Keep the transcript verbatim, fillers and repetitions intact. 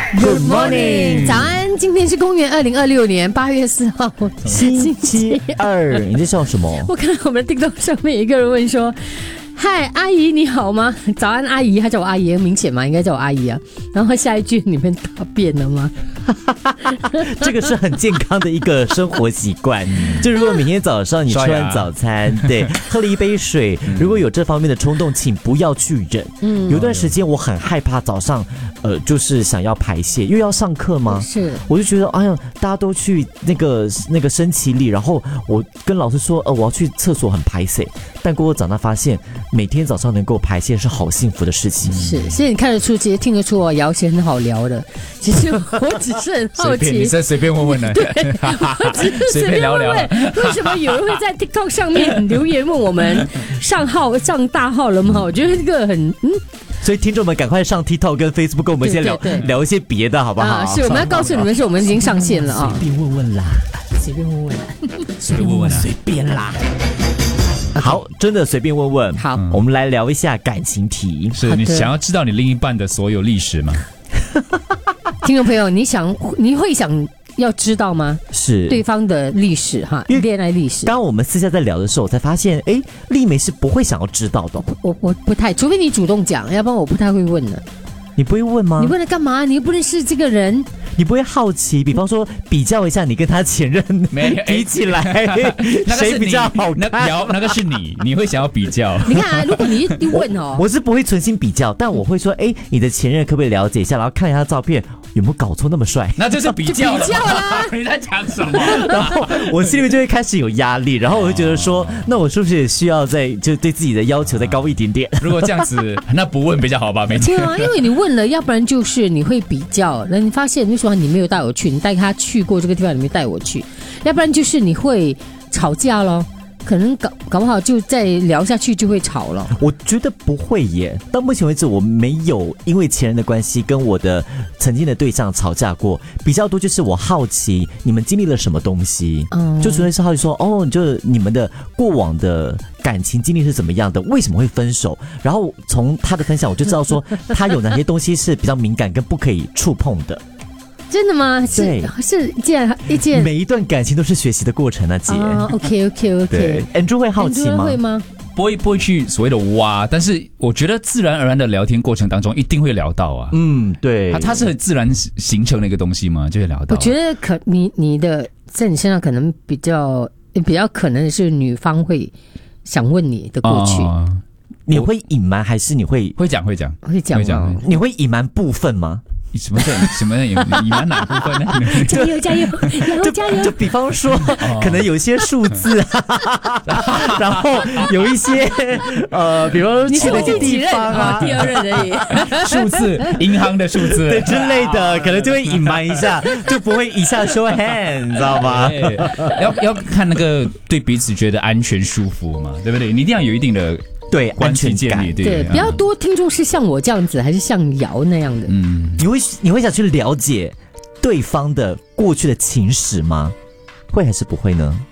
Good morning， 早安！今天是公元二零二六年八月四号， 星期二。你在笑什么？ 我看到我们的 TikTok 上面有一个人问说：“嗨，阿姨你好吗？早安，阿姨。”他叫我阿姨，很明显嘛，应该叫我阿姨啊。然后下一句，你们大便了吗？ 这个是很健康的一个生活习惯。就如果每天早上你吃完早餐，对，喝了一杯水，如果有这方面的冲动，请不要去忍。嗯，有段时间我很害怕早上，呃，就是想要排泄，因为要上课嘛。 是， 我就觉得，哎呀，大家都去那个那个升旗礼，然后我跟老师说，呃，我要去厕所，很排泄。但过后长大发现，每天早上能够排泄是好幸福的事情。 是，所以你看得出，其实听得出哦，姚姐很好聊的。其实我只是很好奇， 你在随便问问呢？ 对，我只是随便聊聊。为什么有人会在 TikTok 上面留言问我们上号上大号了吗？我觉得这个很嗯。 所以听众们赶快上 TikTok 跟 Facebook 跟我们先聊对对对聊一些别的好不好？ 啊，是我们要告诉你们，是我们已经上线了啊！ 随便问问啦， 随便问问， 随便问问， 随便啦。好，真的随便问问。 好， 我们来聊一下感情题。 是你想要知道你另一半的所有历史吗？ 听众朋友，你想你会想要知道吗？ 是对方的历史哈，恋爱历史。 刚刚我们私下在聊的时候，我才发现，哎，丽梅是不会想要知道的。 我我不太，除非你主动讲，要不然我不太会问的。 你不会问吗？ 你问了干嘛？你又不认识这个人， 你不会好奇？比方说，比较一下你跟他前任比起来，谁比较好看？ 那那个是你，你会想要比较。 你看啊，如果你一问哦， 我是不会存心比较，但我会说，哎，你的前任可不可以了解一下，然后看一下照片。有没有搞错那么帅？ 那就是比较比较啦！ 你在讲什么？ 然后我心里面就会开始有压力，然后我就觉得说，那我是不是也需要再就对自己的要求再高一点点？ 如果这样子，那不问比较好吧？没错啊，因为你问了，要不然就是你会比较，然后你发现为什么你没有带我去，你带他去过这个地方，你没带我去，要不然就是你会吵架咯。可能搞搞不好就再聊下去就会吵了。 我觉得不会耶，到目前为止我没有因为前任的关系跟我的曾经的对象吵架过，比较多就是我好奇你们经历了什么东西，嗯，就纯粹是好奇说，哦，就你们的过往的感情经历是怎么样的，为什么会分手，然后从他的分享我就知道说他有哪些东西是比较敏感跟不可以触碰的。 真的吗？是是一件一件， 每一段感情都是学习的过程啊，姐。 啊 ，OK OK OK。 对 ，Andrew 会好奇吗？ 会吗？ 不会不会去所谓的挖，但是我觉得自然而然的聊天过程当中一定会聊到啊。 嗯，对。 它它是很自然形成的一个东西嘛，就会聊到。 我觉得可你你的在你身上可能比较比较可能是女方会想问你的过去， 哦、 你会隐瞒还是你会会讲会讲会讲吗？ 你会隐瞒部分吗？ 什么叫什么隐瞒哪部分呢？ 加油加油，然后加油！ 就比方说，可能有一些数字啊，然后有一些呃，比方说去了一些地方啊， 第二任而已， 数字银行的数字对之类的，可能就会隐瞒一下，就不会一下 show hand， 你知道吗？ 要要看那个对彼此觉得安全舒服嘛，对不对？你一定要有一定的。 对，安全感， 对， 对，比较多听众是像我这样子，还是像姚那样的？ 嗯，你会你会想去了解对方的过去的情史吗？会还是不会呢？